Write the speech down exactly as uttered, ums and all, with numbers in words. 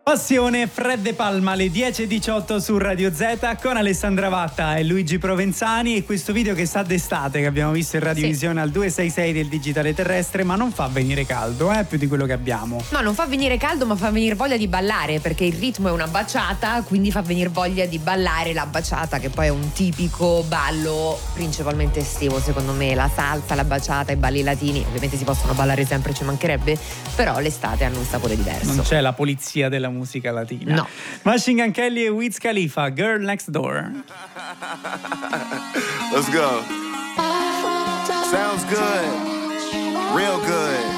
Passione, Fred De Palma alle dieci e diciotto su Radio Z con Alessandra Vatta e Luigi Provenzani, e questo video che sa d'estate che abbiamo visto in radiovisione sì. al duecentosessantasei del digitale terrestre, ma non fa venire caldo, eh, più di quello che abbiamo. No, non fa venire caldo, ma fa venire voglia di ballare, perché il ritmo è una baciata, quindi fa venire voglia di ballare la baciata, che poi è un tipico ballo principalmente estivo, secondo me. La salsa, la baciata, i balli latini ovviamente si possono ballare sempre, ci mancherebbe, però l'estate hanno un sapore diverso. Non c'è la polizia della musica latina. No. Machine Gun Kelly e Wiz Khalifa, Girl Next Door. Let's go. Sounds good. Real good.